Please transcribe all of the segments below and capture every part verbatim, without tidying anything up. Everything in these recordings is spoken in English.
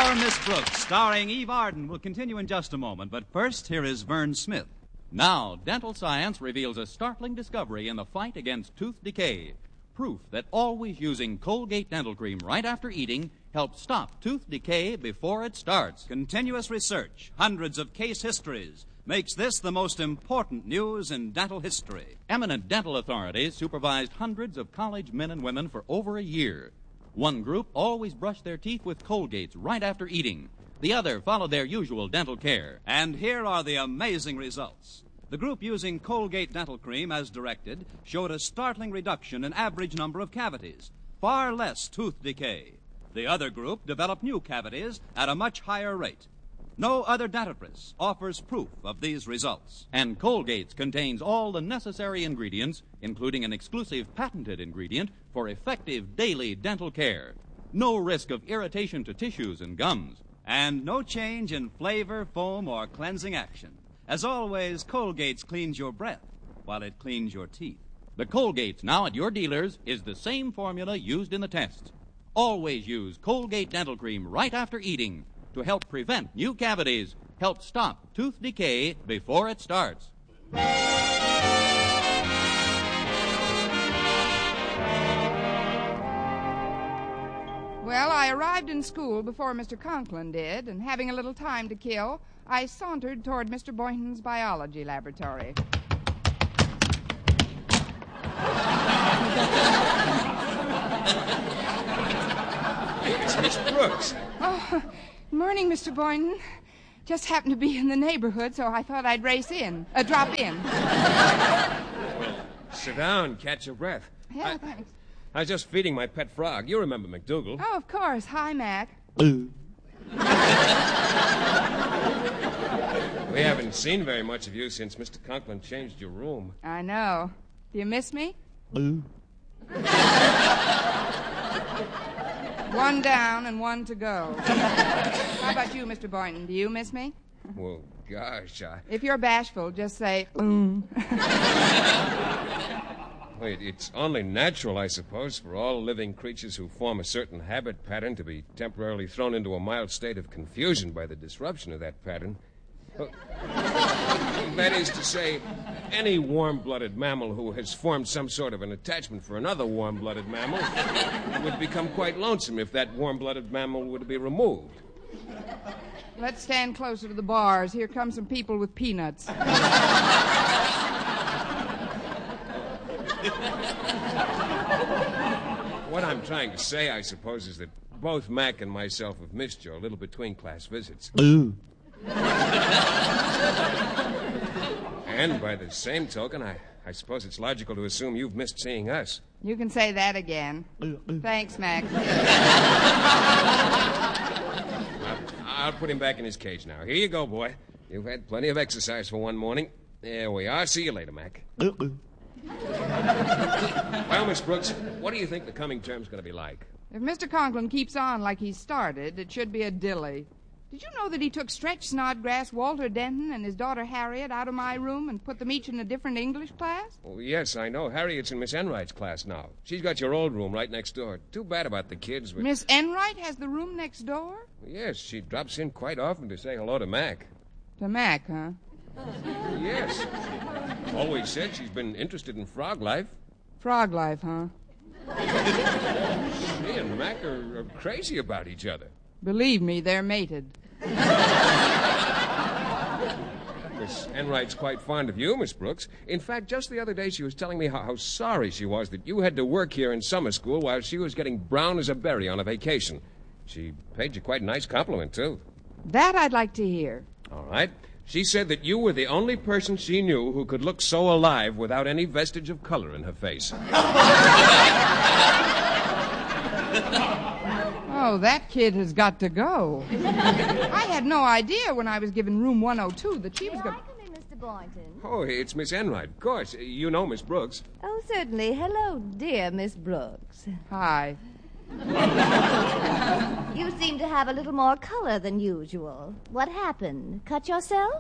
Our Miss Brooks, starring Eve Arden, will continue in just a moment. But first, here is Vern Smith. Now, dental science reveals a startling discovery in the fight against tooth decay. Proof that always using Colgate dental cream right after eating helps stop tooth decay before it starts. Continuous research, hundreds of case histories, makes this the most important news in dental history. Eminent dental authorities supervised hundreds of college men and women for over a year. One group always brushed their teeth with Colgates right after eating. The other followed their usual dental care. And here are the amazing results. The group using Colgate dental cream as directed showed a startling reduction in average number of cavities, far less tooth decay. The other group developed new cavities at a much higher rate. No other dentifrice offers proof of these results. And Colgate's contains all the necessary ingredients, including an exclusive patented ingredient for effective daily dental care. No risk of irritation to tissues and gums. And no change in flavor, foam, or cleansing action. As always, Colgate's cleans your breath while it cleans your teeth. The Colgate's now at your dealers is the same formula used in the tests. Always use Colgate dental cream right after eating to help prevent new cavities, help stop tooth decay before it starts. Well, I arrived in school before Mister Conklin did, and having a little time to kill, I sauntered toward Mister Boynton's biology laboratory. It's Miss Brooks. Oh, morning, Mister Boynton. Just happened to be in the neighborhood, so I thought I'd race in, uh, drop in. Sit down, catch your breath. Yeah, I, thanks. I was just feeding my pet frog. You remember McDougal. Oh, of course. Hi, Mac. We haven't seen very much of you since Mister Conklin changed your room. I know. Do you miss me? One down and one to go. How about you, Mister Boynton? Do you miss me? Well, gosh, I... If you're bashful, just say, mm. Wait, it's only natural, I suppose, for all living creatures who form a certain habit pattern to be temporarily thrown into a mild state of confusion by the disruption of that pattern. Well, that is to say, any warm-blooded mammal who has formed some sort of an attachment for another warm-blooded mammal would become quite lonesome if that warm-blooded mammal were to be removed. Let's stand closer to the bars. Here come some people with peanuts. What I'm trying to say, I suppose, is that both Mac and myself have missed you a little between class visits. Ooh. And by the same token, I, I suppose it's logical to assume you've missed seeing us. You can say that again. Thanks, Mac. I'll, I'll put him back in his cage now. Here you go, boy. You've had plenty of exercise for one morning. There we are. See you later, Mac. Well, Miss Brooks, what do you think the coming term's going to be like? If Mister Conklin keeps on like he's started, it should be a dilly. Did you know that he took Stretch Snodgrass, Walter Denton, and his daughter Harriet out of my room and put them each in a different English class? Oh, yes, I know. Harriet's in Miss Enright's class now. She's got your old room right next door. Too bad about the kids. But... Miss Enright has the room next door? Yes, she drops in quite often to say hello to Mac. To Mac, huh? Yes. Always said she's been interested in frog life. Frog life, huh? She and Mac are, are crazy about each other. Believe me, they're mated. Miss Enright's quite fond of you, Miss Brooks. In fact, just the other day she was telling me how, how sorry she was that you had to work here in summer school while she was getting brown as a berry on a vacation. She paid you quite a nice compliment, too. That I'd like to hear. All right. She said that you were the only person she knew who could look so alive without any vestige of color in her face. Oh, that kid has got to go. I had no idea when I was given room one oh two that she was going to... May I come in, Mister Boynton? Oh, it's Miss Enright, of course. You know Miss Brooks. Oh, certainly. Hello, dear Miss Brooks. Hi. You seem to have a little more color than usual. What happened? Cut yourself?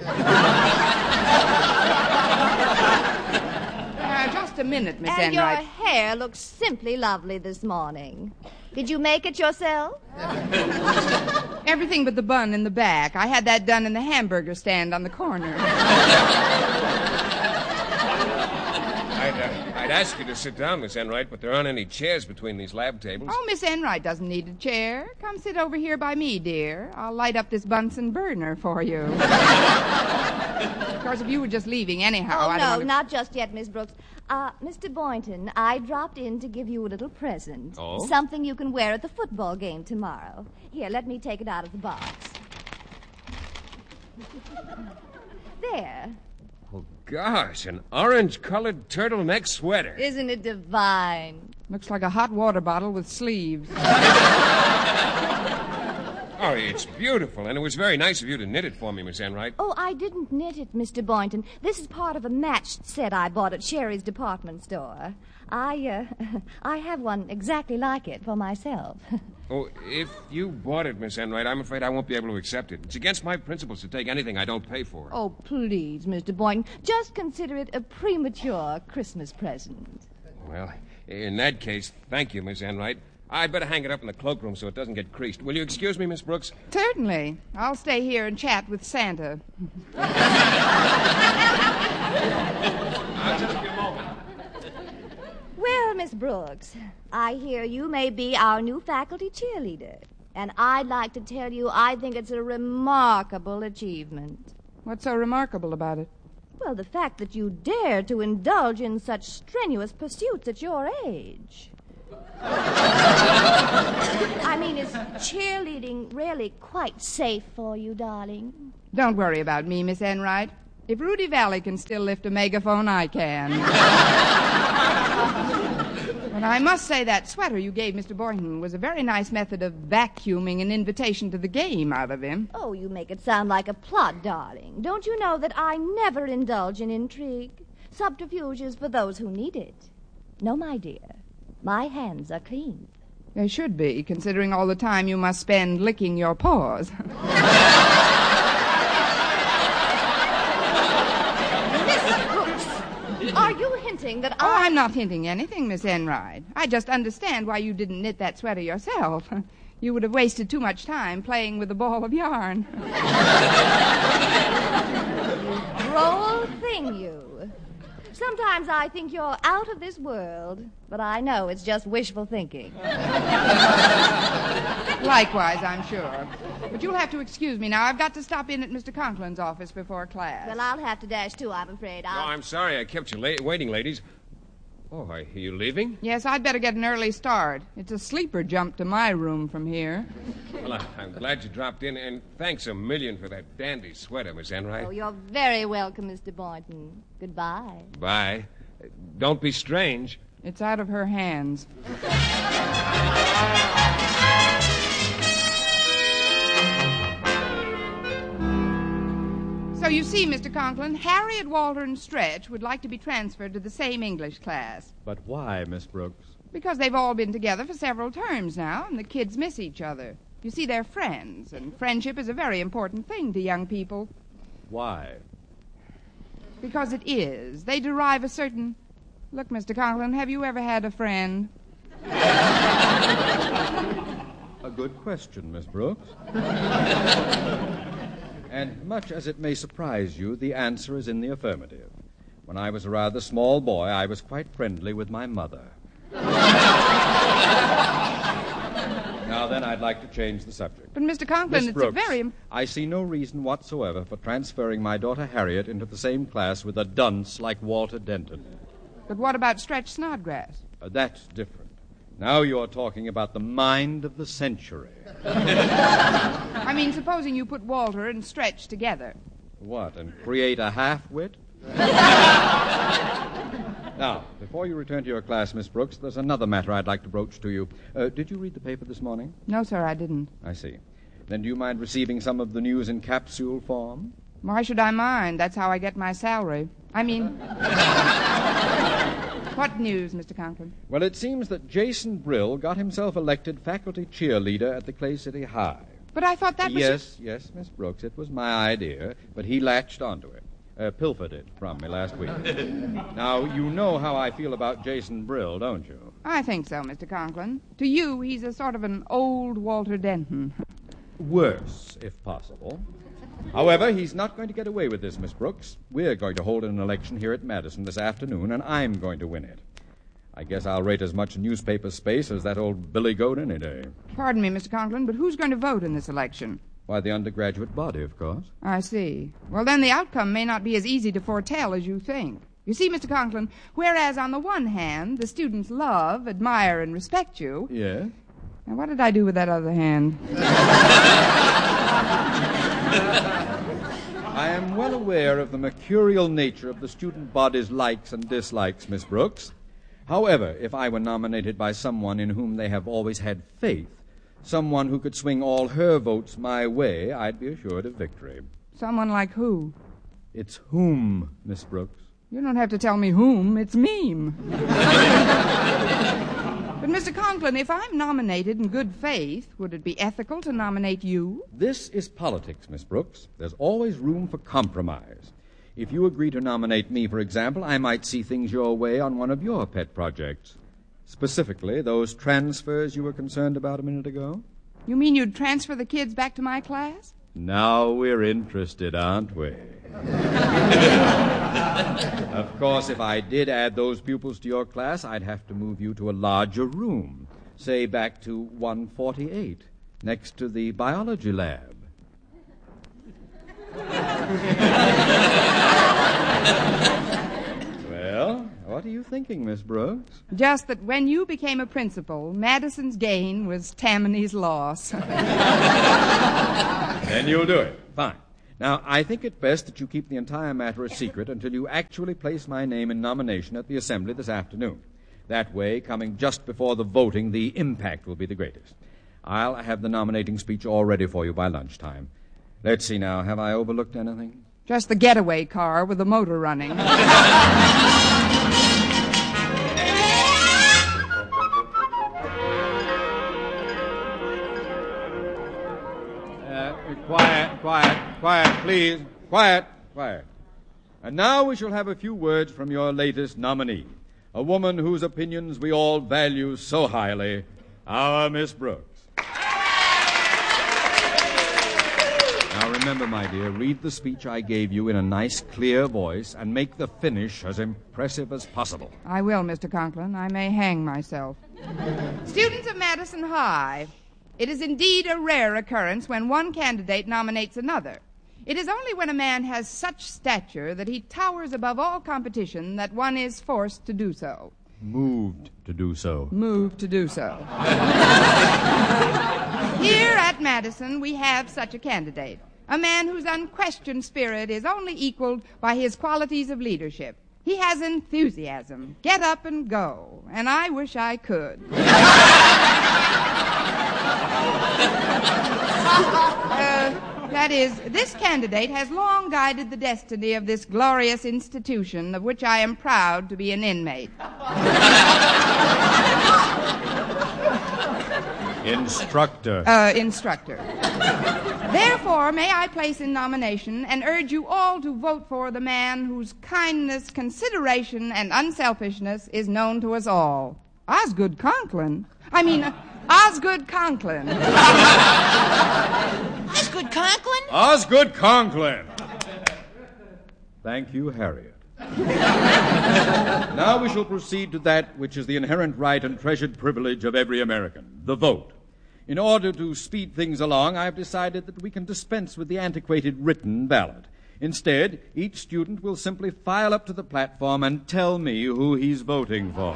Uh, just a minute, Miss And Enright. your hair looks simply lovely this morning. Did you make it yourself? Everything but the bun in the back. I had that done in the hamburger stand on the corner. I'd, uh, I'd ask you to sit down, Miss Enright, but there aren't any chairs between these lab tables. Oh, Miss Enright doesn't need a chair. Come sit over here by me, dear. I'll light up this Bunsen burner for you. Of course, if you were just leaving anyhow, Oh, I no, don't want to... not just yet, Miss Brooks. Uh, Mister Boynton, I dropped in to give you a little present. Oh? Something you can wear at the football game tomorrow. Here, let me take it out of the box. There. Oh, gosh, an orange-colored turtleneck sweater. Isn't it divine? Looks like a hot water bottle with sleeves. Oh, it's beautiful, and it was very nice of you to knit it for me, Miss Enright. Oh, I didn't knit it, Mister Boynton. This is part of a matched set I bought at Sherry's department store. I, uh, I have one exactly like it for myself. Oh, if you bought it, Miss Enright, I'm afraid I won't be able to accept it. It's against my principles to take anything I don't pay for. Oh, please, Mister Boynton, just consider it a premature Christmas present. Well, in that case, thank you, Miss Enright. I'd better hang it up in the cloakroom so it doesn't get creased. Will you excuse me, Miss Brooks? Certainly. I'll stay here and chat with Santa. I'll just be a moment. Well, Miss Brooks, I hear you may be our new faculty cheerleader. And I'd like to tell you I think it's a remarkable achievement. What's so remarkable about it? Well, the fact that you dare to indulge in such strenuous pursuits at your age. I mean, is cheerleading really quite safe for you, darling? Don't worry about me, Miss Enright. If Rudy Valley can still lift a megaphone, I can. But I must say that sweater you gave Mister Boynton was a very nice method of vacuuming an invitation to the game out of him. Oh, you make it sound like a plot, darling. Don't you know that I never indulge in intrigue? Subterfuge is for those who need it. No, my dear. My hands are clean. They should be, considering all the time you must spend licking your paws. Miss Brooks, are you hinting that Oh, I... I'm not hinting anything, Miss Enright. I just understand why you didn't knit that sweater yourself. You would have wasted too much time playing with a ball of yarn. Droll thing, you. Sometimes I think you're out of this world, but I know it's just wishful thinking. Likewise, I'm sure. But you'll have to excuse me now. I've got to stop in at Mister Conklin's office before class. Well, I'll have to dash too, I'm afraid. Oh, I'll... I'm sorry I kept you la- waiting, ladies. Oh, are you leaving? Yes, I'd better get an early start. It's a sleeper jump to my room from here. Well, I- I'm glad you dropped in, and thanks a million for that dandy sweater, Miss Enright. Oh, you're very welcome, Mister Boynton. Goodbye. Bye. Uh, Don't be strange. It's out of her hands. So you see, Mister Conklin, Harriet, Walter, and Stretch would like to be transferred to the same English class. But why, Miss Brooks? Because they've all been together for several terms now, and the kids miss each other. You see, they're friends, and friendship is a very important thing to young people. Why? Because it is. They derive a certain... Look, Mister Conklin, have you ever had a friend? A good question, Miss Brooks. And much as it may surprise you, the answer is in the affirmative. When I was a rather small boy, I was quite friendly with my mother. Now then, I'd like to change the subject. But, Mister Conklin, Miss it's Brooks, a very... I see no reason whatsoever for transferring my daughter Harriet into the same class with a dunce like Walter Denton. But what about Stretch Snodgrass? Uh, that's different. Now you're talking about the mind of the century. I mean, supposing you put Walter and Stretch together. What, and create a half-wit? Now, before you return to your class, Miss Brooks, there's another matter I'd like to broach to you. Uh, did you read the paper this morning? No, sir, I didn't. I see. Then do you mind receiving some of the news in capsule form? Why should I mind? That's how I get my salary. I mean... What news, Mister Conklin? Well, it seems that Jason Brill got himself elected faculty cheerleader at the Clay City High. But I thought that was... Yes, yes, Miss Brooks, it was my idea, but he latched onto it. Uh, pilfered it from me last week. Now, you know how I feel about Jason Brill, don't you? I think so, Mister Conklin. To you, he's a sort of an old Walter Denton. worse, if possible. However, he's not going to get away with this, Miss Brooks. We're going to hold an election here at Madison this afternoon, and I'm going to win it. I guess I'll rate as much newspaper space as that old billy goat any day. Pardon me, Mister Conklin, but who's going to vote in this election? Why, the undergraduate body, of course. I see. Well, then the outcome may not be as easy to foretell as you think. You see, Mister Conklin, whereas on the one hand, the students love, admire, and respect you... Yes? Now, what did I do with that other hand? I am well aware of the mercurial nature of the student body's likes and dislikes, Miss Brooks. However, if I were nominated by someone in whom they have always had faith, someone who could swing all her votes my way, I'd be assured of victory. Someone like who? It's whom, Miss Brooks. You don't have to tell me whom. It's meme. But, Mister Conklin, if I'm nominated in good faith, would it be ethical to nominate you? This is politics, Miss Brooks. There's always room for compromise. If you agree to nominate me, for example, I might see things your way on one of your pet projects. Specifically, those transfers you were concerned about a minute ago. You mean you'd transfer the kids back to my class? Now we're interested, aren't we? Of course, if I did add those pupils to your class, I'd have to move you to a larger room, say back to one forty-eight, next to the biology lab. Well, what are you thinking, Miss Brooks? Just that when you became a principal, Madison's gain was Tammany's loss. Then you'll do it. Fine. Now, I think it best that you keep the entire matter a secret until you actually place my name in nomination at the Assembly this afternoon. That way, coming just before the voting, the impact will be the greatest. I'll have the nominating speech all ready for you by lunchtime. Let's see now. Have I overlooked anything? Just the getaway car with the motor running. Uh, quiet, quiet, quiet, please. Quiet, quiet. And now we shall have a few words from your latest nominee, a woman whose opinions we all value so highly, our Miss Brooks. Now remember, my dear, read the speech I gave you in a nice, clear voice and make the finish as impressive as possible. I will, Mister Conklin. I may hang myself. Students of Madison High, it is indeed a rare occurrence when one candidate nominates another. It is only when a man has such stature that he towers above all competition that one is forced to do so. Moved to do so. Moved to do so. Here at Madison, we have such a candidate, a man whose unquestioned spirit is only equaled by his qualities of leadership. He has enthusiasm, get up and go, and I wish I could. uh, that is, this candidate has long guided the destiny of this glorious institution of which I am proud to be an inmate. Instructor. Uh, instructor. Therefore, may I place in nomination and urge you all to vote for the man whose kindness, consideration, and unselfishness is known to us all. Osgood Conklin. I mean, uh, Osgood Conklin. Osgood Conklin? Osgood Conklin. Thank you, Harriet. Now we shall proceed to that which is the inherent right and treasured privilege of every American, the vote. In order to speed things along, I have decided that we can dispense with the antiquated written ballot. Instead, each student will simply file up to the platform and tell me who he's voting for.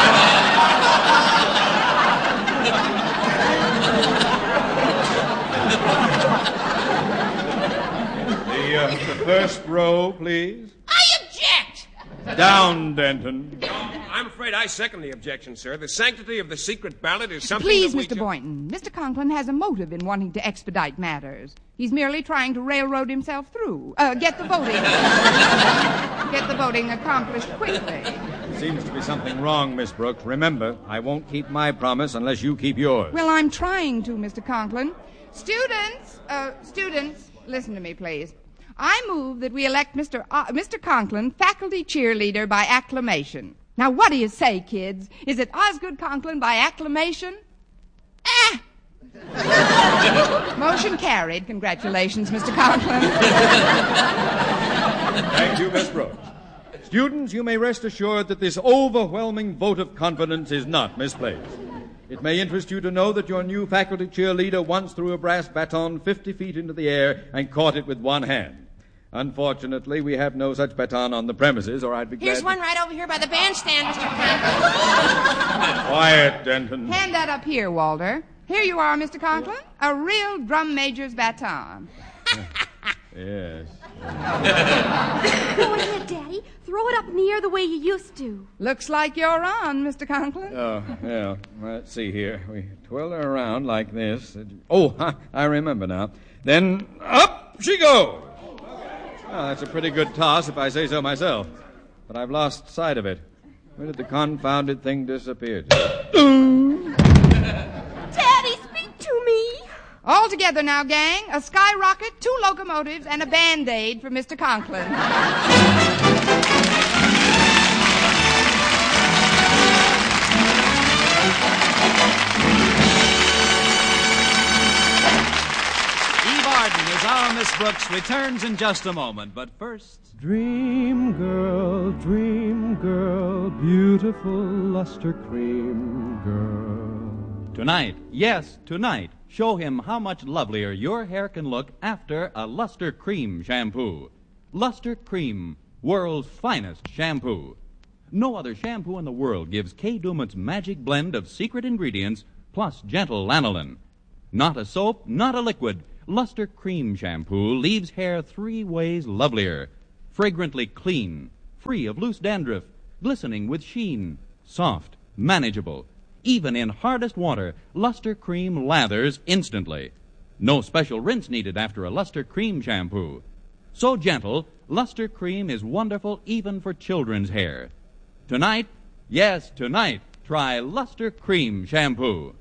the, uh, the first row, please. I object! Down, Denton. I'm afraid I second the objection, sir. The sanctity of the secret ballot is something Please, that we Mister ju- Boynton, Mister Conklin has a motive in wanting to expedite matters. He's merely trying to railroad himself through. Uh, get the voting... get the voting accomplished quickly. Seems to be something wrong, Miss Brooks. Remember, I won't keep my promise unless you keep yours. Well, I'm trying to, Mister Conklin. Students, uh, students, listen to me, please. I move that we elect Mister Uh, Mister Conklin faculty cheerleader by acclamation. Now, what do you say, kids? Is it Osgood Conklin by acclamation? Ah! Most Motion carried. Congratulations, Mister Conklin. Thank you, Miss Brooks. Students, you may rest assured that this overwhelming vote of confidence is not misplaced. It may interest you to know that your new faculty cheerleader once threw a brass baton fifty feet into the air and caught it with one hand. Unfortunately, we have no such baton on the premises, or I'd be glad... Here's to- one right over here by the bandstand, Mister Conklin. Quiet, Denton. Hand that up here, Walter. Here you are, Mister Conklin. A real drum major's baton. Yes. Go ahead, Daddy. Throw it up in the air the way you used to. Looks like you're on, Mister Conklin. Oh, yeah. Let's see here. We twirl her around like this. Oh, I remember now. Then up she goes. Oh, that's a pretty good toss, if I say so myself. But I've lost sight of it. Where did the confounded thing disappear to? Daddy, speak to me. All together now, gang. A skyrocket, two locomotives, and a Band-Aid for Mister Conklin. Eve Arden as our Miss Brooks returns in just a moment. But first... Dream girl, dream girl, beautiful luster cream girl. Tonight, yes, tonight, show him how much lovelier your hair can look after a Luster Cream shampoo. Luster Cream, world's finest shampoo. No other shampoo in the world gives Kay Daumit's magic blend of secret ingredients plus gentle lanolin. Not a soap, not a liquid. Luster Cream shampoo leaves hair three ways lovelier. Fragrantly clean, free of loose dandruff, glistening with sheen, soft, manageable. Even in hardest water, Luster Cream lathers instantly. No special rinse needed after a Luster Cream shampoo. So gentle, Luster Cream is wonderful even for children's hair. Tonight, yes, tonight, try Luster Cream shampoo.